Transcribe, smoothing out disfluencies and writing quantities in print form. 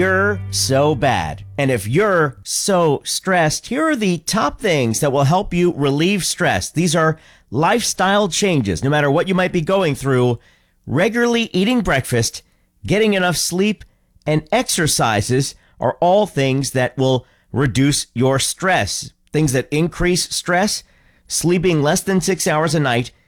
You're so bad. And if you're so stressed, here are the top things that will help you relieve stress. These are lifestyle changes, no matter what you might be going through. Regularly eating breakfast, getting enough sleep, and exercises are all things that will reduce your stress. Things that increase stress: sleeping less than 6 hours a night,